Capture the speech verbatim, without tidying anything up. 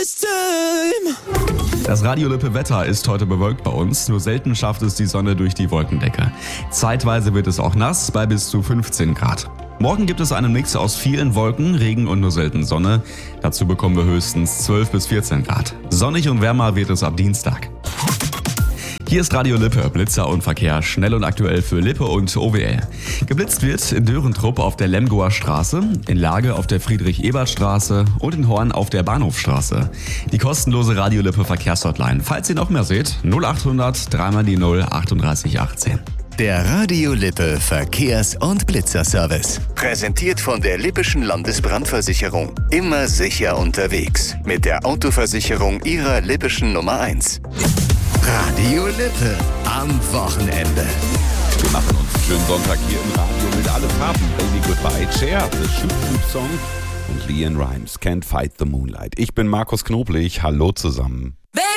Das Radio Lippe Wetter ist heute bewölkt bei uns, nur selten schafft es die Sonne durch die Wolkendecke. Zeitweise wird es auch nass bei bis zu fünfzehn Grad. Morgen gibt es einen Mix aus vielen Wolken, Regen und nur selten Sonne. Dazu bekommen wir höchstens zwölf bis vierzehn Grad. Sonnig und wärmer wird es ab Dienstag. Hier ist Radio Lippe, Blitzer und Verkehr, schnell und aktuell für Lippe und O W L. Geblitzt wird in Dörentrupp auf der Lemgoer Straße, in Lage auf der Friedrich-Ebert-Straße und in Horn auf der Bahnhofstraße. Die kostenlose Radio Lippe Verkehrshotline. Falls ihr noch mehr seht, null achthundert drei mal die null achtunddreißig achtzehn. Der Radio Lippe Verkehrs- und Blitzerservice. Präsentiert von der Lippischen Landesbrandversicherung. Immer sicher unterwegs. Mit der Autoversicherung ihrer Lippischen Nummer eins. Radio Lippe am Wochenende. Wir machen uns einen schönen Sonntag hier im Radio mit alle Farben. Baby Goodbye, Cher, The Shoot Shoot Song und Leanne Rimes, Can't Fight the Moonlight. Ich bin Markus Knoblich, hallo zusammen.